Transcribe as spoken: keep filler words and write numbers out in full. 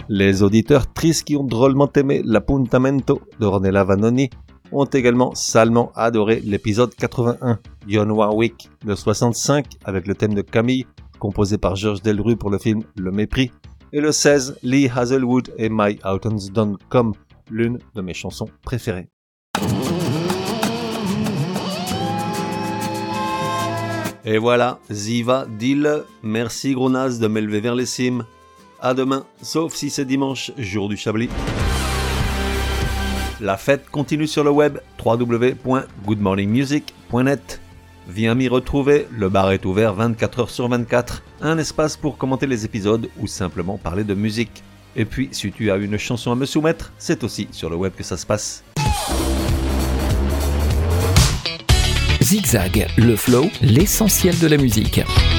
Les auditeurs tristes qui ont drôlement aimé l'Appuntamento de Ornella Vanoni ont également salement adoré l'épisode quatre-vingt-un, Dionne Warwick de soixante-cinq, avec le thème de Camille, composé par Georges Delrue pour le film Le Mépris, et le seize, Lee Hazelwood et My Autumn's Done Come, l'une de mes chansons préférées. Et voilà, Ziva Dil, merci gros naze de m'élever vers les cimes. À demain, sauf si c'est dimanche, jour du Chablis. La fête continue sur le web, w w w point good morning music point net. Viens m'y retrouver, le bar est ouvert vingt-quatre heures sur vingt-quatre, un espace pour commenter les épisodes ou simplement parler de musique. Et puis, si tu as une chanson à me soumettre, c'est aussi sur le web que ça se passe. Zigzag, le flow, l'essentiel de la musique.